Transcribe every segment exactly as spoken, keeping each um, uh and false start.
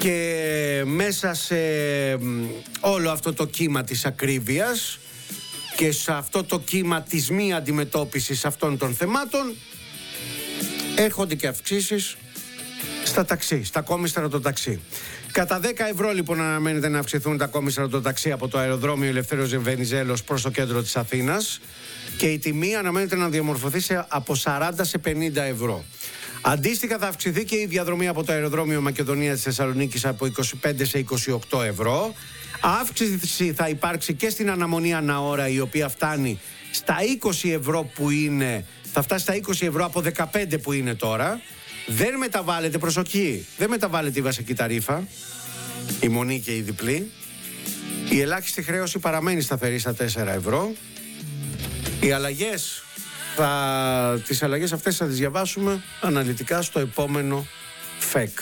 Και μέσα σε όλο αυτό το κύμα της ακρίβειας και σε αυτό το κύμα της μη αντιμετώπισης αυτών των θεμάτων έρχονται και αυξήσεις στα ταξί, στα κόμιστρα των ταξί. Κατά δέκα ευρώ λοιπόν αναμένεται να αυξηθούν τα κόμιστρα των ταξί από το αεροδρόμιο Ελευθέριος Βενιζέλος προς το κέντρο της Αθήνας και η τιμή αναμένεται να διαμορφωθεί σε από σαράντα σε πενήντα ευρώ. Αντίστοιχα θα αυξηθεί και η διαδρομή από το αεροδρόμιο Μακεδονία της Θεσσαλονίκης από είκοσι πέντε σε είκοσι οκτώ ευρώ. Αύξηση θα υπάρξει και στην αναμονή αναώρα, η οποία φτάνει στα είκοσι ευρώ που είναι, θα φτάσει στα είκοσι ευρώ από δεκαπέντε που είναι τώρα. Δεν μεταβάλλεται, προσοχή, δεν μεταβάλλεται η βασική ταρίφα, η μονή και η διπλή. Η ελάχιστη χρέωση παραμένει σταθερή στα τέσσερα ευρώ. Οι αλλαγές, θα, τις αλλαγές αυτές θα τις διαβάσουμε αναλυτικά στο επόμενο ΦΕΚ.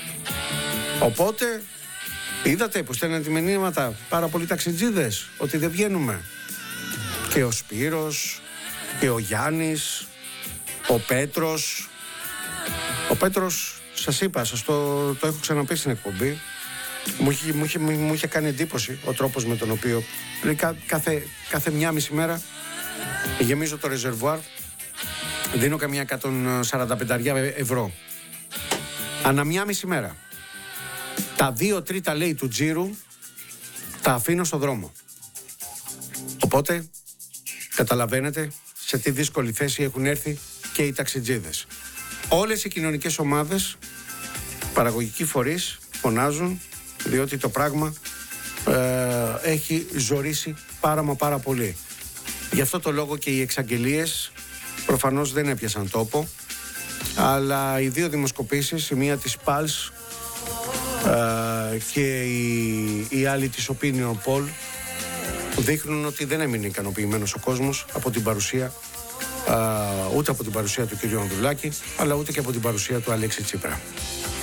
Οπότε, είδατε που στέλνετε μηνύματα πάρα πολλοί ταξιτζίδες ότι δεν βγαίνουμε. Και ο Σπύρος, και ο Γιάννης, ο Πέτρος. Ο Πέτρος, σας είπα, σας το, το έχω ξαναπεί στην εκπομπή. Μου είχε, μου, είχε, μου είχε κάνει εντύπωση ο τρόπος με τον οποίο κα, κάθε, κάθε μια μισή μέρα γεμίζω το ρεζερβουάρ, δίνω καμιά εκατόν σαράντα πέντε ευρώ. Ανά μια μισή μέρα. Τα δύο τρίτα λέει του τζίρου τα αφήνω στο δρόμο. Οπότε καταλαβαίνετε σε τι δύσκολη θέση έχουν έρθει και οι ταξιτζίδες. Όλες οι κοινωνικές ομάδες, παραγωγικοί φορείς φωνάζουν, διότι το πράγμα ε, έχει ζορίσει πάρα μα πάρα πολύ. Γι' αυτό το λόγο και οι εξαγγελίες προφανώς δεν έπιασαν τόπο, αλλά οι δύο δημοσκοπήσεις, η μία της Pulse ε, και η, η άλλη της Opinion Poll, δείχνουν ότι δεν έμεινε ικανοποιημένος ο κόσμος από την παρουσία, ε, ούτε από την παρουσία του κ. Ανδρουλάκη, αλλά ούτε και από την παρουσία του Αλέξη Τσίπρα.